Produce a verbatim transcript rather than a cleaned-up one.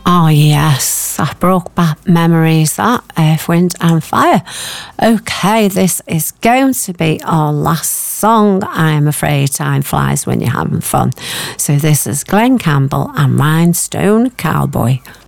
Oh yes, that brought back memories, that Earth, Wind and Fire. Okay, this is going to be our last song. I'm afraid time flies when you're having fun. So this is Glenn Campbell and Rhinestone Cowboy.